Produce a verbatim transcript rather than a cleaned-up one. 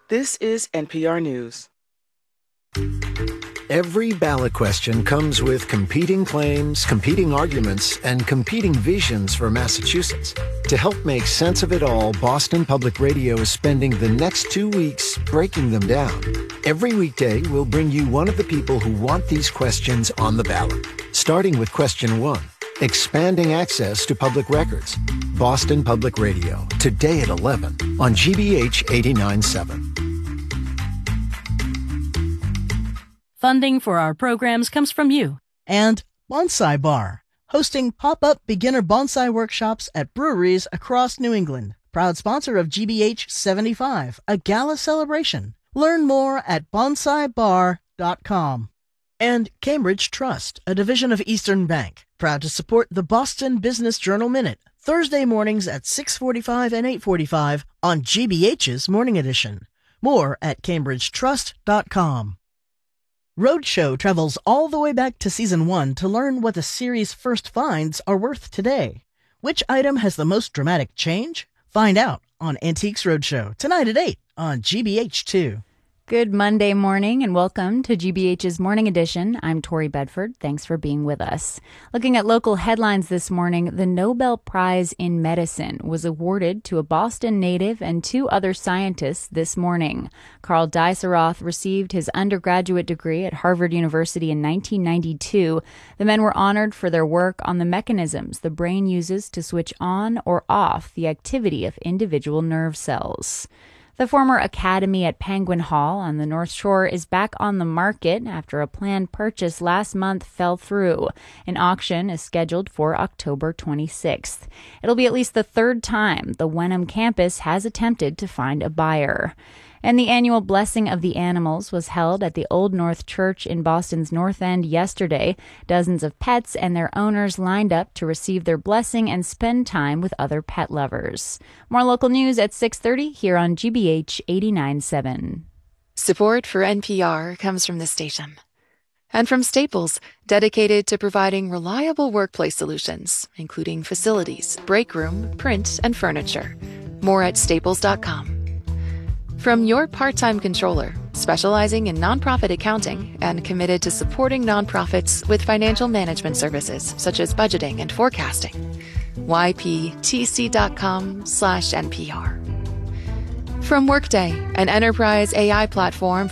This is N P R News. Every ballot question comes with competing claims, competing arguments, and competing visions for Massachusetts. To help make sense of it all, Boston Public Radio is spending the next two weeks breaking them down. Every weekday, we'll bring you one of the people who want these questions on the ballot. Starting with question one, expanding access to public records. Boston Public Radio, today at eleven on G B H eighty-nine point seven. Funding for our programs comes from you. And Bonsai Bar, hosting pop-up beginner bonsai workshops at breweries across New England. Proud sponsor of G B H seventy-five, a gala celebration. Learn more at bonsai bar dot com. And Cambridge Trust, a division of Eastern Bank, proud to support the Boston Business Journal Minute, Thursday mornings at six forty-five and eight forty-five on G B H's Morning Edition. More at cambridge trust dot com. Roadshow travels all the way back to Season one to learn what the series' first finds are worth today. Which item has the most dramatic change? Find out on Antiques Roadshow, tonight at eight on G B H two. Good Monday morning and welcome to G B H's Morning Edition. I'm Tori Bedford. Thanks for being with us. Looking at local headlines this morning, the Nobel Prize in Medicine was awarded to a Boston native and two other scientists this morning. Carl Dieseroth received his undergraduate degree at Harvard University in nineteen ninety-two. The men were honored for their work on the mechanisms the brain uses to switch on or off the activity of individual nerve cells. The former academy at Penguin Hall on the North Shore is back on the market after a planned purchase last month fell through. An auction is scheduled for October twenty-sixth. It'll be at least the third time the Wenham campus has attempted to find a buyer. And the annual Blessing of the Animals was held at the Old North Church in Boston's North End yesterday. Dozens of pets and their owners lined up to receive their blessing and spend time with other pet lovers. More local news at six thirty here on G B H eighty-nine point seven. Support for N P R comes from this station. And from Staples, dedicated to providing reliable workplace solutions, including facilities, break room, print, and furniture. More at staples dot com. From your part-time controller, specializing in nonprofit accounting and committed to supporting nonprofits with financial management services such as budgeting and forecasting. Y P T C dot com slash N P R. From Workday, an enterprise A I platform